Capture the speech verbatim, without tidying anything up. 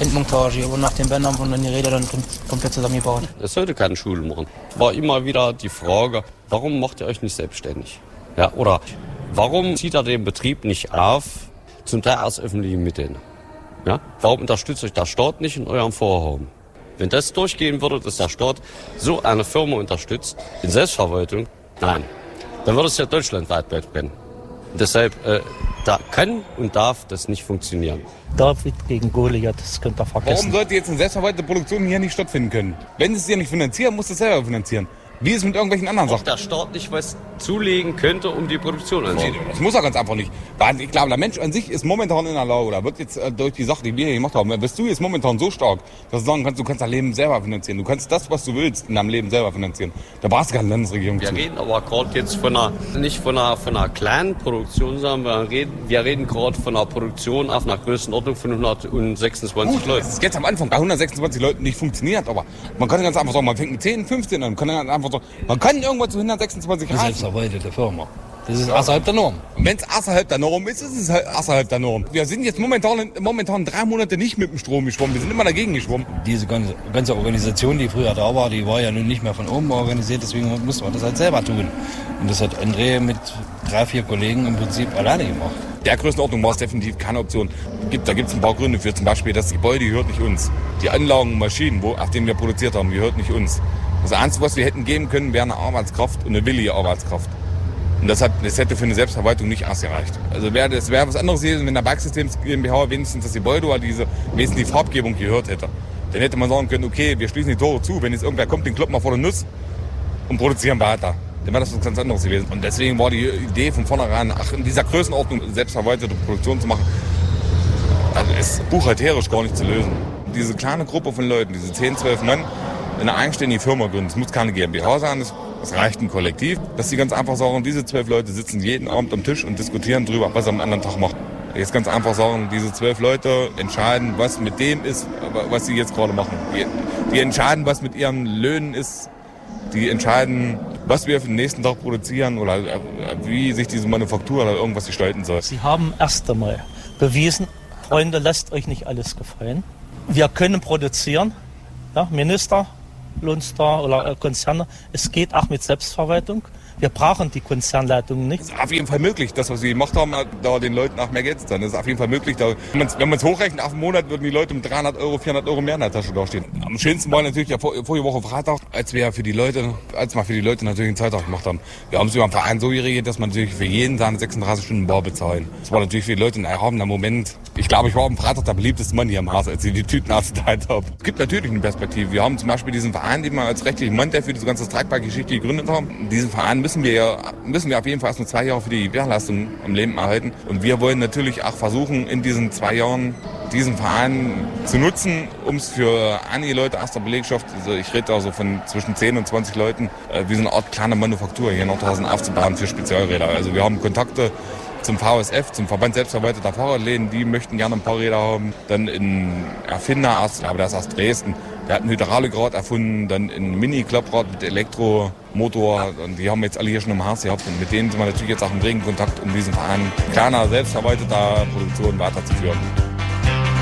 Endmontage. Und nach den Bändern wurden dann die Räder dann komplett zusammengebaut. Es sollte keine Schule machen. War immer wieder die Frage, warum macht ihr euch nicht selbstständig? Ja, oder warum zieht ihr den Betrieb nicht auf, zum Teil aus öffentlichen Mitteln? Ja? Warum unterstützt euch der Staat nicht in eurem Vorhaben? Wenn das durchgehen würde, dass der Staat so eine Firma unterstützt, in Selbstverwaltung, nein, dann würde es ja deutschlandweit brennen. Deshalb, äh, da kann und darf das nicht funktionieren. David gegen Goliath, das könnt ihr vergessen. Warum sollte jetzt eine selbstverwaltete Produktion hier nicht stattfinden können? Wenn es hier nicht finanzieren, muss es selber finanzieren. Wie ist es mit irgendwelchen anderen Sachen? Ob der Staat nicht was zulegen könnte, um die Produktion anzunehmen. Das muss er ganz einfach nicht. Weil ich glaube, der Mensch an sich ist momentan in der Lage, oder wird jetzt äh, durch die Sache, die wir hier gemacht haben, bist du jetzt momentan so stark, dass du sagen kannst, du kannst dein Leben selber finanzieren. Du kannst das, was du willst, in deinem Leben selber finanzieren. Da brauchst du keine Landesregierung Wir zu. reden aber gerade jetzt von einer, nicht von einer, von einer kleinen Produktion, sondern wir reden, wir reden gerade von einer Produktion auf einer Größenordnung von hundertsechsundzwanzig Gut, Leuten. das ist jetzt am Anfang bei hundertsechsundzwanzig Leuten nicht funktioniert, aber man kann ganz einfach sagen, man fängt mit zehn, fünfzehn an. Man kann ganz einfach sagen, man kann irgendwann zu hundertsechsundzwanzig Das ist reichen. selbstverwaltete Firma. Das ist außerhalb der Norm. Und wenn es außerhalb der Norm ist, ist es halt außerhalb der Norm. Wir sind jetzt momentan, momentan drei Monate nicht mit dem Strom geschwommen. Wir sind immer dagegen geschwommen. Diese ganze, ganze Organisation, die früher da war, die war ja nun nicht mehr von oben organisiert. Deswegen musste man das halt selber tun. Und das hat André mit drei, vier Kollegen im Prinzip alleine gemacht. Der Größenordnung war es definitiv keine Option. Gibt, da gibt es ein paar Gründe für. Zum Beispiel, das Gebäude gehört nicht uns. Die Anlagen und Maschinen, wo, auf denen wir produziert haben, gehört nicht uns. Das Einzige, was wir hätten geben können, wäre eine Arbeitskraft und eine willige Arbeitskraft. Und das, hat, das hätte für eine Selbstverwaltung nicht ausgereicht. Also wäre das wäre was anderes gewesen, wenn der Bergsystems GmbH wenigstens das Gebäude oder diese, wenigstens die Farbgebung gehört hätte. Dann hätte man sagen können, okay, wir schließen die Tore zu, wenn jetzt irgendwer kommt, den kloppen wir vor der Nuss und produzieren weiter. Dann wäre das was ganz anderes gewesen. Und deswegen war die Idee von vornherein, ach, in dieser Größenordnung selbstverwaltete Produktion zu machen, das ist buchhalterisch gar nicht zu lösen. Diese kleine Gruppe von Leuten, diese zehn, zwölf Mann, eine eigenständige Firma gründen. Es muss keine GmbH sein, das, das reicht ein Kollektiv. Dass sie ganz einfach sagen, diese zwölf Leute sitzen jeden Abend am Tisch und diskutieren darüber, was sie am anderen Tag machen. Jetzt ganz einfach sagen, diese zwölf Leute entscheiden, was mit dem ist, was sie jetzt gerade machen. Die, die entscheiden, was mit ihren Löhnen ist. Die entscheiden, was wir für den nächsten Tag produzieren oder wie sich diese Manufaktur oder irgendwas gestalten soll. Sie haben erst einmal bewiesen, Freunde, lasst euch nicht alles gefallen. Wir können produzieren, ja, Minister, Lohnstar oder Konzerne. Es geht auch mit Selbstverwaltung. Wir brauchen die Konzernleitungen nicht. Es ist auf jeden Fall möglich, das, was sie gemacht haben, da den Leuten auch mehr Geld zu zahlen. Das ist auf jeden Fall möglich. Da, wenn man es hochrechnet, auf einen Monat würden die Leute mit dreihundert Euro, vierhundert Euro mehr in der Tasche dastehen. Am schönsten war natürlich ja vor, vorige Woche Freitag, als wir für die Leute, als wir für die Leute natürlich einen Zeittag gemacht haben. Wir haben es über den Verein so geregelt, dass man natürlich für jeden seine sechsunddreißig Stunden Bar bezahlen. Das war natürlich für die Leute ein erhabener Moment. Ich glaube, ich war am Freitag der beliebteste Mann hier im Haus, als ich die Tüten ausgeteilt habe. Es gibt natürlich eine Perspektive. Wir haben zum Beispiel diesen Verein, den wir als rechtlichen Mann, der für diese ganze Streikbike-Geschichte gegründet haben. Diesen Verein müssen wir ja müssen wir auf jeden Fall erst mal zwei Jahre für die Gewährleistung am Leben erhalten. Und wir wollen natürlich auch versuchen, in diesen zwei Jahren diesen Verein zu nutzen, um es für einige Leute aus der Belegschaft, also ich rede da so von zwischen zehn und zwanzig Leuten, äh, wie so eine Art kleine Manufaktur hier in Nordhausen aufzubauen für Spezialräder. Also wir haben Kontakte zum V S F, zum Verband selbstverwalteter Fahrradläden, die möchten gerne ein paar Räder haben. Dann ein Erfinder aus, ich glaube, der ist aus Dresden, der hat ein Hydraulikrad erfunden, dann ein Mini-Klapprad mit Elektromotor. Und die haben jetzt alle hier schon im Haus gehabt. Und mit denen sind wir natürlich jetzt auch im regen Kontakt, um diesen Verein kleiner, selbstverwalteter Produktion weiterzuführen.